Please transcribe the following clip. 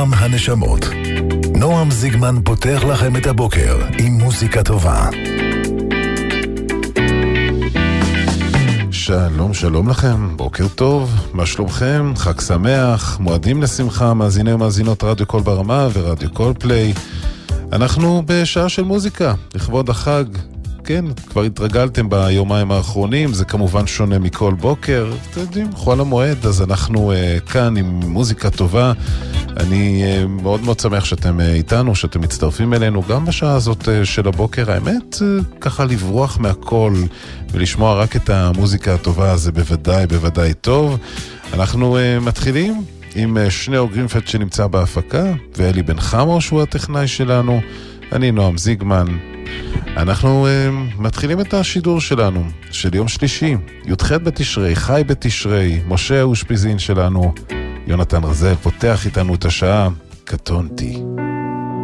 נועם הנשמות. נועם זיגמן פותח לכם את הבוקר עם מוזיקה טובה. שלום, שלום לכם, בוקר טוב, מה שלומכם? חג שמח, מועדים לשמחה, מאזיני ומאזינות רדיו קול ברמה ורדיו קול פליי. אנחנו בשעה של מוזיקה, לכבוד החג. כן, כבר התרגלתם ביומיים האחרונים, זה כמובן שונה מכל בוקר, אתם יודעים, חול המועד, אז אנחנו כאן עם מוזיקה טובה. אני מאוד מאוד שמח שאתם איתנו, שאתם מצטרפים אלינו גם בשעה הזאת של הבוקר. האמת, ככה לברוח מהכל ולשמוע רק את המוזיקה הטובה, זה בוודאי טוב. אנחנו מתחילים עם שניאור גרינפלד שנמצא בהפקה, ואלי בן חמו שהוא הטכנאי שלנו. אני נועם זיגמן. אנחנו מתחילים את השידור שלנו של יום שלישי, י"ח בתשרי, חי בתשרי. משה אושפיזין שלנו, יונתן רזל, פותח איתנו את השעה. קטונתי.